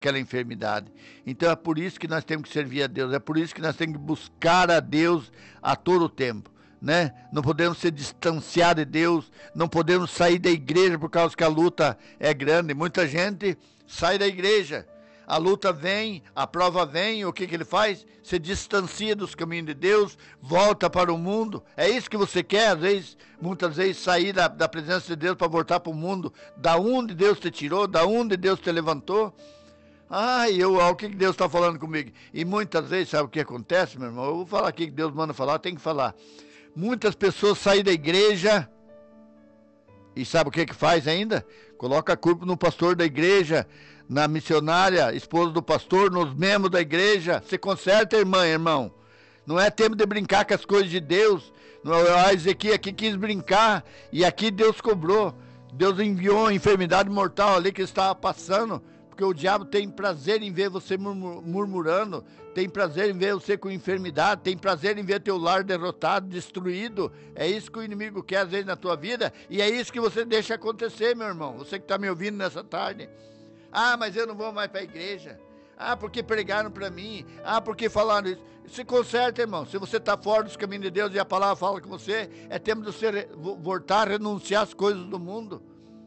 aquela enfermidade. Então é por isso que nós temos que servir a Deus, é por isso que nós temos que buscar a Deus a todo tempo, né? Não podemos se distanciar de Deus, não podemos sair da igreja por causa que a luta é grande. Muita gente sai da igreja, a luta vem, a prova vem, o que ele faz? Se distancia dos caminhos de Deus, volta para o mundo. É isso que você quer, muitas vezes sair da presença de Deus para voltar para o mundo, da onde Deus te tirou, da onde Deus te levantou. O que Deus está falando comigo? E muitas vezes, sabe o que acontece, meu irmão? Eu vou falar aqui que Deus manda falar, tem que falar. Muitas pessoas saem da igreja e sabe o que faz ainda? Coloca a culpa no pastor da igreja, na missionária, esposa do pastor, nos membros da igreja. Se conserta, irmão. Não é tempo de brincar com as coisas de Deus. Ezequiel aqui quis brincar e aqui Deus cobrou. Deus enviou a enfermidade mortal ali que estava passando, porque o diabo tem prazer em ver você murmurando, tem prazer em ver você com enfermidade, tem prazer em ver teu lar derrotado, destruído. É isso que o inimigo quer às vezes na tua vida, e é isso que você deixa acontecer, meu irmão. Você que está me ouvindo nessa tarde. Mas eu não vou mais para a igreja. Porque pregaram para mim. Porque falaram isso. Se conserta, irmão. Se você está fora dos caminhos de Deus e a palavra fala com você, é tempo de você voltar a renunciar às coisas do mundo.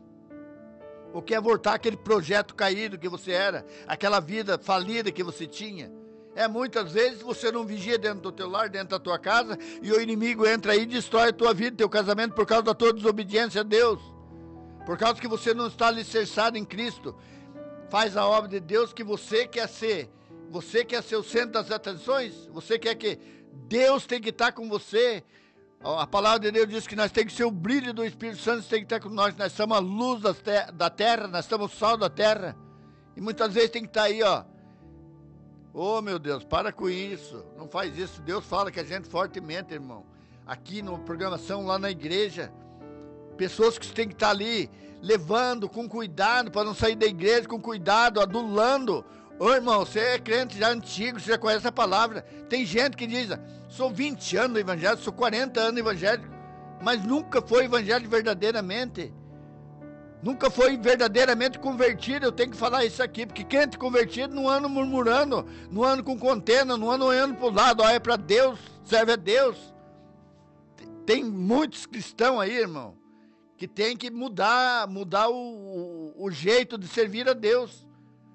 Ou quer voltar aquele projeto caído que você era, aquela vida falida que você tinha. Muitas vezes você não vigia dentro do teu lar, dentro da tua casa, e o inimigo entra aí e destrói a tua vida, teu casamento, por causa da tua desobediência a Deus. Por causa que você não está alicerçado em Cristo. Faz a obra de Deus que você quer ser. Você quer ser o centro das atenções? Você quer que Deus tem que estar com você? A palavra de Deus diz que nós temos que ser o brilho do Espírito Santo, tem que estar com nós. Nós somos a luz da terra, nós somos o sal da terra. E muitas vezes tem que estar aí, meu Deus, para com isso. Não faz isso. Deus fala que a gente fortemente, irmão. Aqui na programação, lá na igreja. Pessoas que têm que estar ali, levando com cuidado, para não sair da igreja com cuidado, adulando. Irmão, você é crente já antigo, você já conhece a palavra. Tem gente que diz, sou 20 anos no evangelho, sou 40 anos no evangelho, mas nunca foi evangelho verdadeiramente. Nunca foi verdadeiramente convertido. Eu tenho que falar isso aqui, porque crente convertido não anda murmurando, não anda com contenda, não anda olhando para o lado, é para Deus, serve a Deus. Tem muitos cristãos aí, irmão, que tem que mudar o jeito de servir a Deus.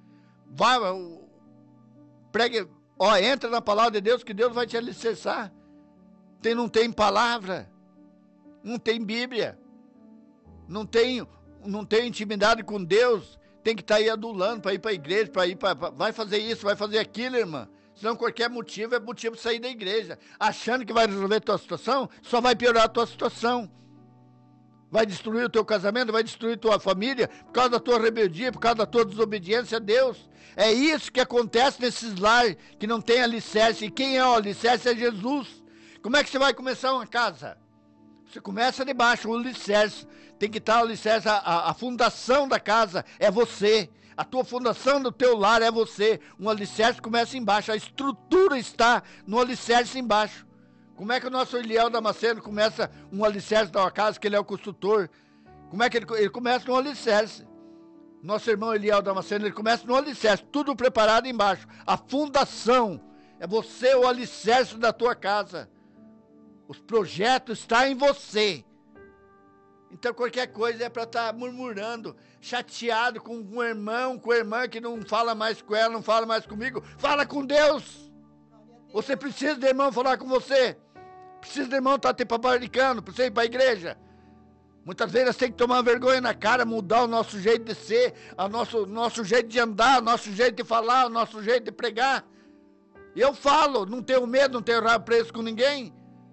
Pregue, entra na palavra de Deus que Deus vai te alicerçar. Não tem palavra, não tem Bíblia, não tem intimidade com Deus, tem que estar aí adulando para ir para a igreja, vai fazer isso, vai fazer aquilo, irmã. Senão qualquer motivo é motivo de sair da igreja. Achando que vai resolver a tua situação, só vai piorar a tua situação. Vai destruir o teu casamento, vai destruir tua família, por causa da tua rebeldia, por causa da tua desobediência a Deus. É isso que acontece nesses lares que não tem alicerce. E quem é o alicerce? É Jesus. Como é que você vai começar uma casa? Você começa de baixo, o alicerce. Tem que estar o alicerce, a fundação da casa é você. A tua fundação do teu lar é você. Um alicerce começa embaixo, a estrutura está no alicerce embaixo. Como é que o nosso Eliel Damasceno começa um alicerce da casa, que ele é o construtor? Como é que ele começa no alicerce? Nosso irmão Eliel Damasceno, ele começa no alicerce, tudo preparado embaixo. A fundação é você, o alicerce da tua casa. Os projetos estão em você. Então qualquer coisa é para estar murmurando, chateado com um irmão, com a irmã que não fala mais com ela, não fala mais comigo. Fala com Deus. Você precisa de irmão falar com você. Precisa de irmão estar te paparicando, precisa ir para a igreja. Muitas vezes nós temos que tomar vergonha na cara, mudar o nosso jeito de ser, o nosso jeito de andar, o nosso jeito de falar, o nosso jeito de pregar. E eu falo, não tenho medo, não tenho rabo preso com ninguém.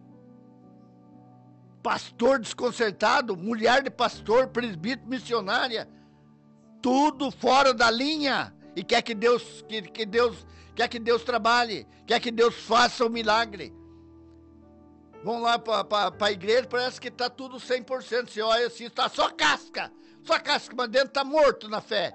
Pastor desconcertado, mulher de pastor, presbítero, missionária, tudo fora da linha. E quer que Deus trabalhe, quer que Deus faça o milagre. Vão lá para a igreja, parece que está tudo 100%. Você olha assim, está só casca, mas dentro está morto na fé.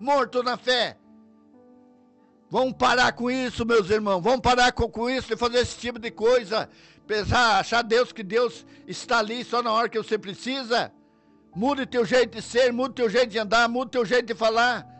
Vamos parar com isso, meus irmãos. Vamos parar com isso, de fazer esse tipo de coisa. Achar Deus que Deus está ali só na hora que você precisa. Mude teu jeito de ser, mude teu jeito de andar, mude teu jeito de falar.